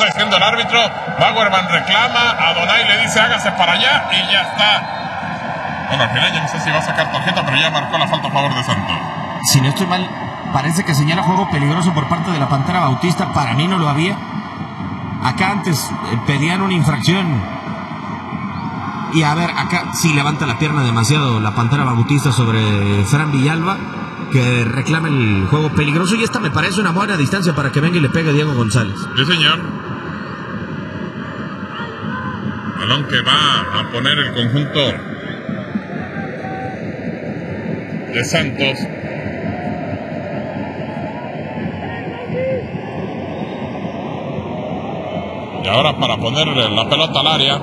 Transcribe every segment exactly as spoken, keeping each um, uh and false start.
está diciendo el árbitro. Bauerman reclama, Adonai le dice hágase para allá y ya está. Bueno, al final ya no sé si va a sacar tarjeta, pero ya marcó la falta a favor de Santos. Si no estoy mal, parece que señala juego peligroso por parte de la Pantera Bautista. Para mí no lo había. Acá antes eh, pedían una infracción. Y a ver, acá sí levanta la pierna demasiado la Pantera Bautista sobre Fran Villalba, que reclama el juego peligroso. Y esta me parece una buena distancia para que venga y le pegue a Diego González. Sí, señor. Balón que va a poner el conjunto de Santos. Y ahora para ponerle la pelota al área.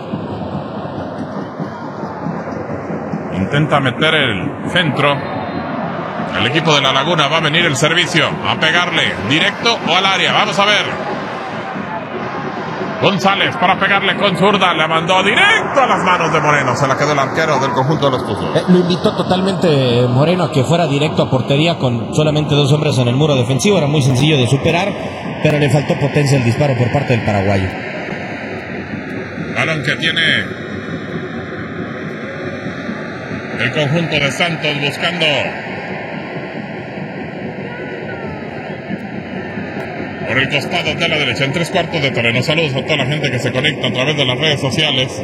Intenta meter el centro. El equipo de La Laguna va a venir el servicio a pegarle directo o al área. Vamos a ver. González para pegarle con zurda. Le mandó directo a las manos de Moreno. Se la quedó el arquero del conjunto de los Tuzos. Eh, lo invitó totalmente Moreno a que fuera directo a portería con solamente dos hombres en el muro defensivo. Era muy sencillo de superar, pero le faltó potencia el disparo por parte del paraguayo. Balón que tiene el conjunto de Santos buscando por el costado de la derecha, en tres cuartos de terreno. Saludos a toda la gente que se conecta a través de las redes sociales.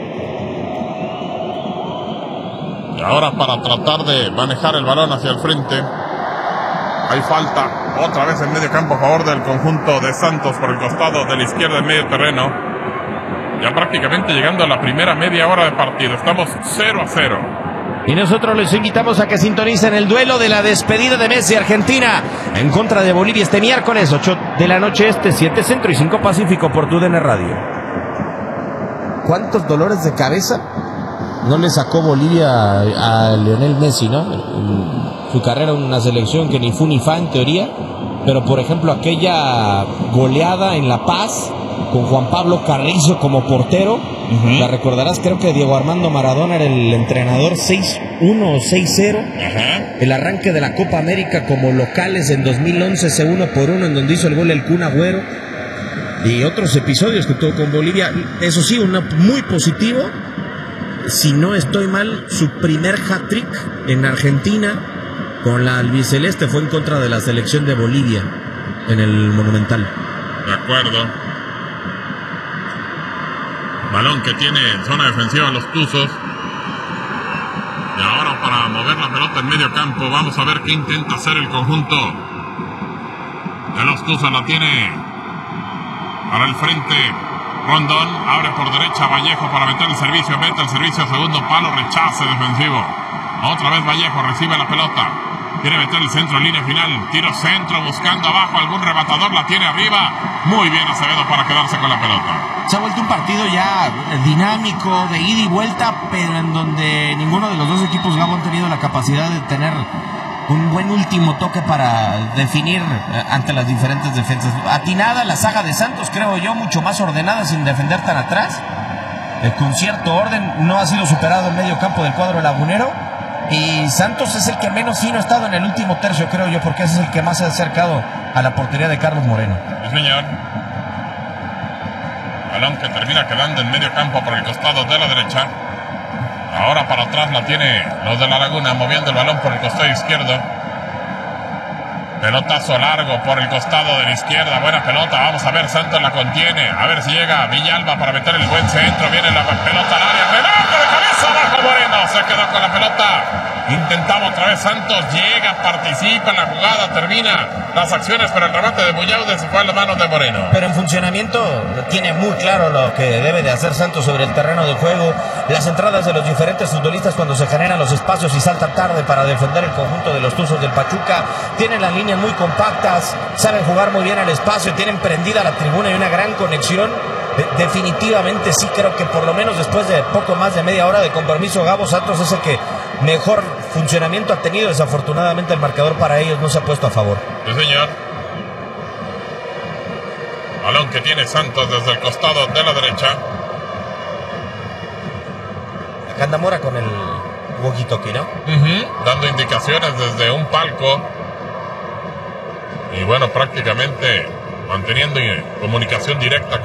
Y ahora para tratar de manejar el balón hacia el frente. Hay falta otra vez en medio campo a favor del conjunto de Santos por el costado de la izquierda en medio terreno. Ya prácticamente llegando a la primera media hora de partido. Estamos cero a cero. Y nosotros les invitamos a que sintonicen el duelo de la despedida de Messi Argentina en contra de Bolivia este miércoles, ocho de la noche este, siete Centro y cinco Pacífico por tu D N Radio. ¿Cuántos dolores de cabeza no le sacó Bolivia a Lionel Messi, no? En su carrera en una selección que ni fu ni fa en teoría, pero por ejemplo aquella goleada en La Paz con Juan Pablo Carrizo como portero, uh-huh. La recordarás, creo que Diego Armando Maradona era el entrenador, seis uno o seis cero, uh-huh. El arranque de la Copa América como locales en dos mil once, ese uno por uno en donde hizo el gol el Kun Agüero, y otros episodios que tuvo con Bolivia. Eso sí, uno muy positivo, si no estoy mal, su primer hat-trick en Argentina con la albiceleste fue en contra de la selección de Bolivia en el Monumental. De acuerdo. Balón que tiene zona defensiva los Tuzos. Y ahora para mover la pelota en medio campo. Vamos a ver qué intenta hacer el conjunto de los Tuzos. La tiene para el frente Rondón. Abre por derecha Vallejo para meter el servicio. Mete el servicio, segundo palo, rechace defensivo. Otra vez Vallejo recibe la pelota. Quiere meter el centro, línea final. Tiro centro, buscando abajo algún rematador. La tiene arriba. Muy bien Acevedo para quedarse con la pelota. Se ha vuelto un partido ya dinámico, de ida y vuelta, pero en donde ninguno de los dos equipos, Gabo, han tenido la capacidad de tener un buen último toque para definir ante las diferentes defensas. Atinada la saga de Santos, creo yo, mucho más ordenada sin defender tan atrás. El con cierto orden no ha sido superado en medio campo del cuadro lagunero. Y Santos es el que menos fino ha estado en el último tercio, creo yo, porque ese es el que más se ha acercado a la portería de Carlos Moreno. Sí, señor. Balón que termina quedando en medio campo por el costado de la derecha. Ahora para atrás la tiene los de La Laguna, moviendo el balón por el costado izquierdo. Pelotazo largo por el costado de la izquierda. Buena pelota, vamos a ver, Santos la contiene. A ver si llega Villalba para meter el buen centro. Viene la pelota al área, remate de cabeza abajo Moreno. Se quedó con la pelota. Intentaba otra vez Santos, llega, participa en la jugada, termina las acciones, pero el remate de Bullaude se fue a las manos de Moreno. Pero en funcionamiento tiene muy claro lo que debe de hacer Santos sobre el terreno de juego. Las entradas de los diferentes futbolistas cuando se generan los espacios y salta tarde para defender el conjunto de los Tuzos del Pachuca. Tienen las líneas muy compactas, saben jugar muy bien al espacio, tienen prendida la tribuna y una gran conexión. De- definitivamente sí creo que por lo menos después de poco más de media hora de compromiso, Gabo, Santos es el que mejor funcionamiento ha tenido. Desafortunadamente el marcador para ellos no se ha puesto a favor. Sí, señor. Balón que tiene Santos desde el costado de la derecha. Acá anda Mora con el walkie-talkie, ¿no? Uh-huh. Dando indicaciones desde un palco. Y bueno, prácticamente manteniendo comunicación directa